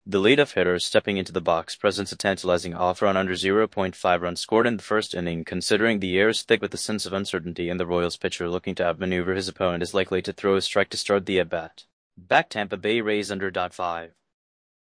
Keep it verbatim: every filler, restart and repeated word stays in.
The leadoff hitter stepping into the box presents a tantalizing off-run under zero point five runs scored in the first inning. Considering the air is thick with a sense of uncertainty and the Royals pitcher looking to outmaneuver his opponent is likely to throw a strike to start the at-bat. Back Tampa Bay Rays under dot five.